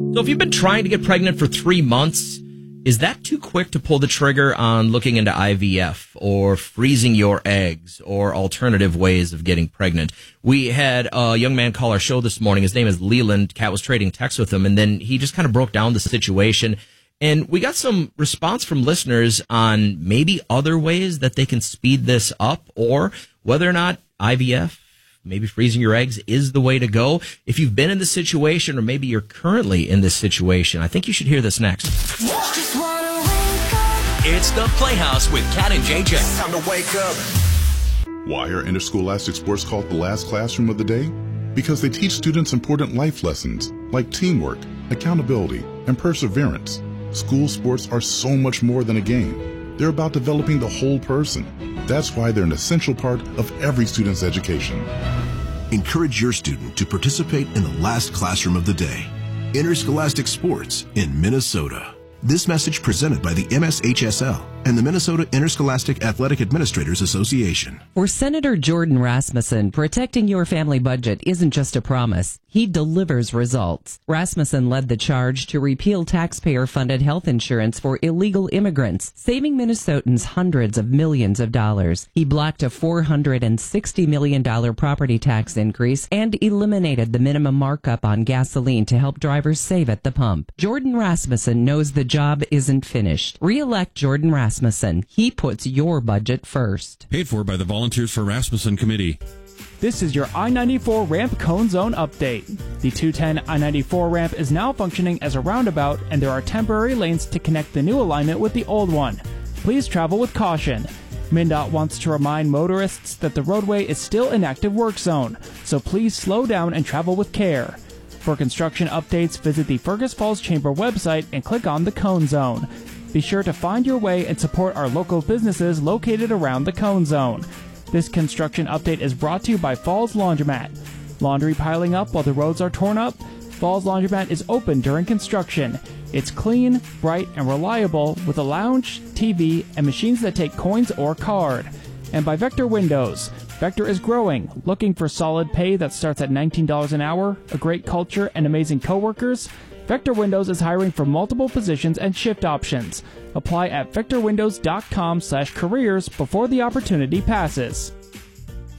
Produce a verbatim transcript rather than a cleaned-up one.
So if you've been trying to get pregnant for three months, is that too quick to pull the trigger on looking into I V F or freezing your eggs or alternative ways of getting pregnant? We had a young man call our show this morning. His name is Leland. Kat was trading texts with him, and then he just kind of broke down the situation. And we got some response from listeners on maybe other ways that they can speed this up, or whether or not I V F, maybe freezing your eggs, is the way to go. If you've been in this situation, or maybe you're currently in this situation, I think you should hear this next. Just wanna wake up. It's the Playhouse with Kat and J J. Time to wake up. Why are interscholastic sports called the last classroom of the day? Because they teach students important life lessons like teamwork, accountability, and perseverance. School sports are so much more than a game. They're about developing the whole person. That's why they're an essential part of every student's education. Encourage your student to participate in the last classroom of the day. Interscholastic sports in Minnesota. This message presented by the M S H S L and the Minnesota Interscholastic Athletic Administrators Association. For Senator Jordan Rasmussen, protecting your family budget isn't just a promise. He delivers results. Rasmussen led the charge to repeal taxpayer-funded health insurance for illegal immigrants, saving Minnesotans hundreds of millions of dollars. He blocked a four hundred sixty million dollars property tax increase and eliminated the minimum markup on gasoline to help drivers save at the pump. Jordan Rasmussen knows the job isn't finished. Re-elect Jordan Rasmussen. He puts your budget first. Paid for by the Volunteers for Rasmussen Committee. This is your I ninety-four ramp cone zone update. The two ten I ninety-four ramp is now functioning as a roundabout, and there are temporary lanes to connect the new alignment with the old one. Please travel with caution. MnDOT wants to remind motorists that the roadway is still an active work zone, so please slow down and travel with care. For construction updates, visit the Fergus Falls Chamber website and click on the Cone Zone. Be sure to find your way and support our local businesses located around the Cone Zone. This construction update is brought to you by Falls Laundromat. Laundry piling up while the roads are torn up? Falls Laundromat is open during construction. It's clean, bright, and reliable with a lounge, T V, and machines that take coins or card. And by Vector Windows. Vector is growing, looking for solid pay that starts at nineteen dollars an hour, a great culture, and amazing coworkers? Vector Windows is hiring for multiple positions and shift options. Apply at vector windows dot com slash careers before the opportunity passes.